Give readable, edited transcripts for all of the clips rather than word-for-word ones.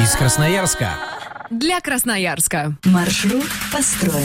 Из Красноярска. Для Красноярска. Маршрут построен.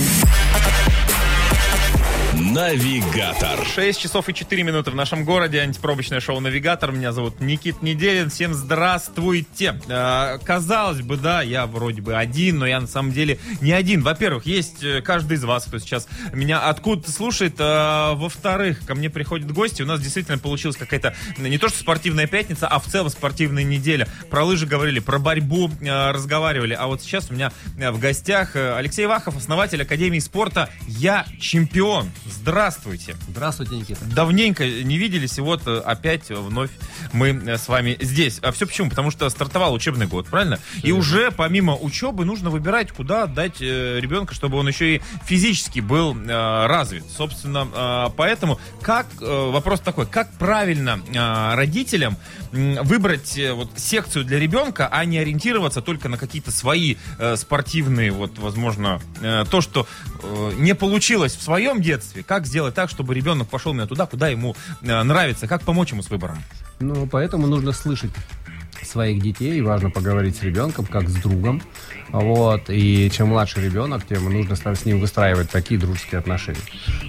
Навигатор. 6 часов и 4 минуты в нашем городе. Антипробочное шоу «Навигатор». Меня зовут Никит Неделин. Всем здравствуйте. Казалось бы, да, я вроде бы один, но я на самом деле не один. Во-первых, есть каждый из вас, кто сейчас меня откуда-то слушает. Во-вторых, ко мне приходят гости. У нас действительно получилась какая-то не то что спортивная пятница, а в целом спортивная неделя. Про лыжи говорили, про борьбу разговаривали. А вот сейчас у меня в гостях Алексей Вахов, основатель Академии спорта «Я чемпион». Здравствуйте. Здравствуйте, Никита. Давненько не виделись, и вот опять вновь мы с вами здесь. А все почему? Потому что стартовал учебный год, правильно? И уже помимо учебы нужно выбирать, куда отдать ребенка, чтобы он еще и физически был развит. Собственно, поэтому вопрос такой, как правильно родителям выбрать вот секцию для ребенка, а не ориентироваться только на какие-то свои спортивные, вот, возможно, то, что не получилось в своем детстве. Как сделать так, чтобы ребенок пошел именно туда, куда ему нравится? Как помочь ему с выбором? Ну, поэтому нужно слышать своих детей, важно поговорить с ребенком, как с другом. Вот. И чем младше ребенок, тем нужно с ним выстраивать такие дружеские отношения.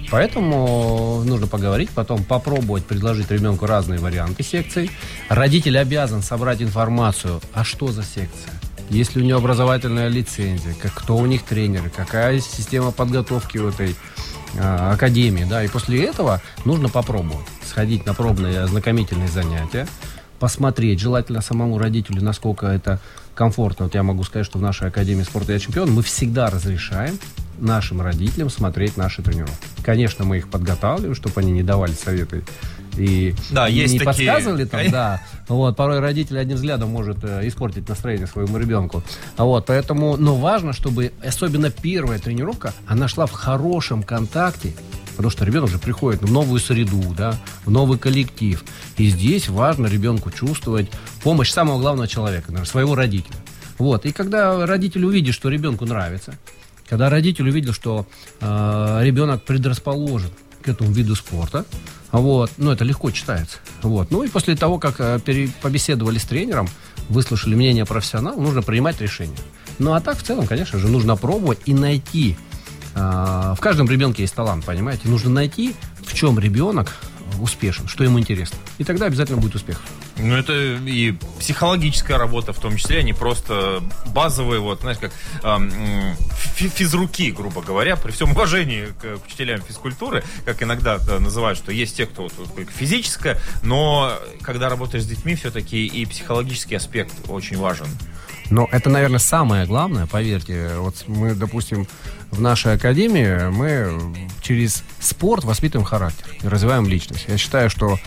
Поэтому нужно поговорить, потом попробовать предложить ребенку разные варианты секций. Родитель обязан собрать информацию, а что за секция? Есть ли у нее образовательная лицензия, кто у них тренеры, какая система подготовки у этой академии, да, и после этого нужно попробовать сходить на пробные ознакомительные занятия, посмотреть, желательно самому родителю, насколько это комфортно. Вот я могу сказать, что в нашей Академии спорта «Я чемпион» мы всегда разрешаем нашим родителям смотреть наши тренировки. Конечно, мы их подготавливаем, чтобы они не давали советы и не подсказывали там, да. Вот, порой родитель одним взглядом может испортить настроение своему ребенку. Вот, поэтому, но важно, чтобы особенно первая тренировка, она шла в хорошем контакте, потому что ребенок же приходит в новую среду, да, в новый коллектив. И здесь важно ребенку чувствовать помощь самого главного человека, наверное, своего родителя. Вот, и когда родитель увидит, что ребенку нравится, когда родитель увидел, что ребенок предрасположен к этому виду спорта, вот, ну, это легко читается. Вот. Ну, и после того, как побеседовали с тренером, выслушали мнение профессионала, нужно принимать решение. Ну, а так, в целом, конечно же, нужно пробовать и найти. В каждом ребенке есть талант, понимаете? Нужно найти, в чем ребенок успешен, что ему интересно. И тогда обязательно будет успех. Ну, это и психологическая работа в том числе, а не просто базовые, вот, знаешь, как физруки, грубо говоря, при всем уважении к учителям физкультуры, как иногда называют, что есть те, кто только физическое, но когда работаешь с детьми, все-таки и психологический аспект очень важен. Но это, наверное, самое главное, поверьте. Вот мы, допустим, в нашей академии мы через спорт воспитываем характер и развиваем личность. Я считаю, что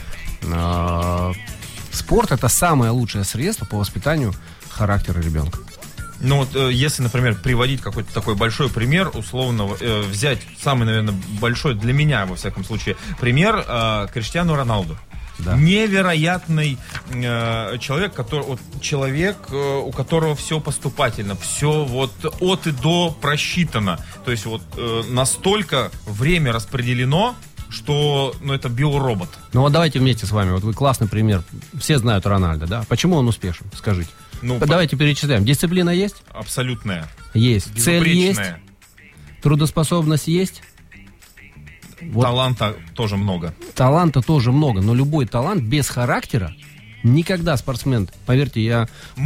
спорт – это самое лучшее средство по воспитанию характера ребенка. Ну вот, если, например, приводить какой-то такой большой пример, условно взять самый, наверное, большой для меня, во всяком случае, пример Криштиану Роналду. Да. Невероятный человек, у которого все поступательно, все вот от и до просчитано. То есть вот настолько время распределено, что это биоробот. Ну вот давайте вместе с вами, вот вы классный пример. Все знают Рональдо, да? Почему он успешен? Скажите. Давайте перечисляем. Дисциплина есть? Абсолютная. Есть. Цель есть? Трудоспособность есть? Вот. Таланта тоже много. Таланта тоже много, но любой талант без характера никогда спортсмен, поверьте, я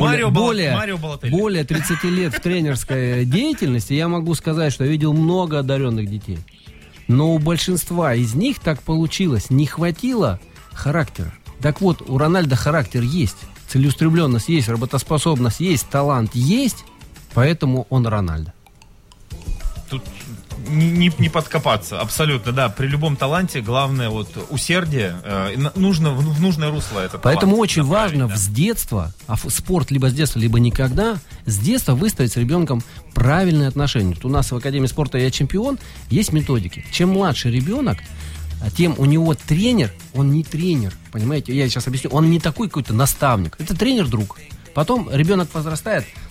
более 30 лет в тренерской деятельности, я могу сказать, что я видел много одаренных детей. Но у большинства из них так получилось, не хватило характера. Так вот, у Рональдо характер есть, целеустремленность есть, работоспособность есть, талант есть, поэтому он Рональдо. Тут не подкопаться, абсолютно, да. При любом таланте главное усердие, нужно в нужное русло это. Поэтому очень важно с детства, а спорт либо с детства, либо никогда, с детства выставить с ребенком правильные отношения. Вот у нас в Академии спорта «Я чемпион» есть методики. Чем младше ребенок, тем у него тренер, он не тренер, понимаете? Я сейчас объясню, он не такой какой-то наставник, это тренер-друг. Потом ребенок возрастает,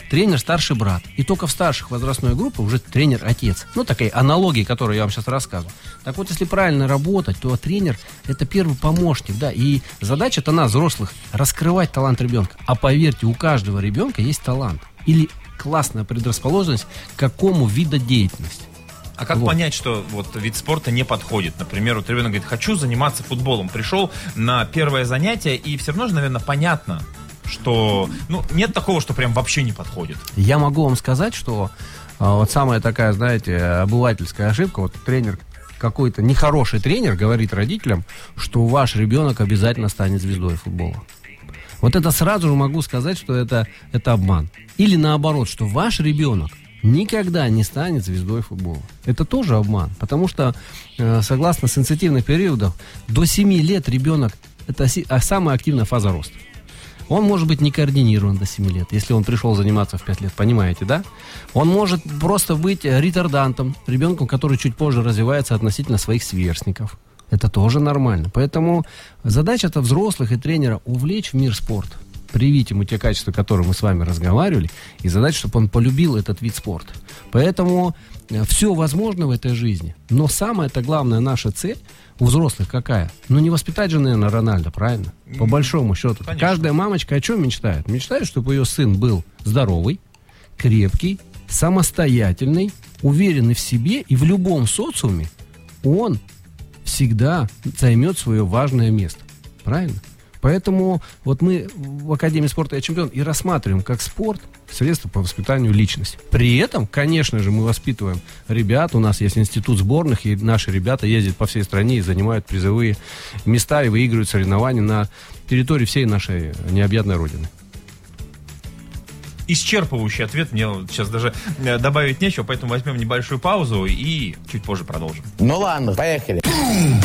тренер старший брат. И только в старших возрастной группе уже тренер отец. Ну, такая аналогия, которую я вам сейчас рассказывал. Так вот, если правильно работать, то тренер – это первый помощник, да. И задача-то нас, взрослых, раскрывать талант ребенка. А поверьте, у каждого ребенка есть талант. Или классная предрасположенность к какому виду деятельности. А как понять, что вот вид спорта не подходит? Например, вот ребенок говорит, хочу заниматься футболом. Пришел на первое занятие, и все равно же, наверное, понятно, что нет такого, что прям вообще не подходит. Я могу вам сказать, что вот самая такая, знаете, обывательская ошибка, вот тренер, какой-то нехороший тренер говорит родителям, что ваш ребенок обязательно станет звездой футбола. Вот это сразу же могу сказать, что это обман. Или наоборот, что ваш ребенок никогда не станет звездой футбола. Это тоже обман, потому что, согласно сенситивных периодов, до 7 лет ребенок – это самая активная фаза роста. Он может быть не координирован до 7 лет, если он пришел заниматься в 5 лет, понимаете, да? Он может просто быть ретардантом, ребенком, который чуть позже развивается относительно своих сверстников. Это тоже нормально. Поэтому задача-то взрослых и тренера – увлечь в мир спорта. Привить ему те качества, о которых мы с вами разговаривали, и задача, чтобы он полюбил этот вид спорта. Поэтому все возможно в этой жизни. Но самая-то главная наша цель у взрослых какая? Не воспитать же, наверное, Рональда, правильно? По большому счету. Конечно. Каждая мамочка о чем мечтает? Мечтает, чтобы ее сын был здоровый, крепкий, самостоятельный, уверенный в себе, и в любом социуме он всегда займет свое важное место. Правильно? Поэтому вот мы в Академии спорта «Я чемпион» и рассматриваем как спорт средство по воспитанию личности. При этом, конечно же, мы воспитываем ребят. У нас есть институт сборных, и наши ребята ездят по всей стране и занимают призовые места и выигрывают соревнования на территории всей нашей необъятной родины. Исчерпывающий ответ. Мне сейчас даже добавить нечего, поэтому возьмем небольшую паузу и чуть позже продолжим. Ну ладно, поехали.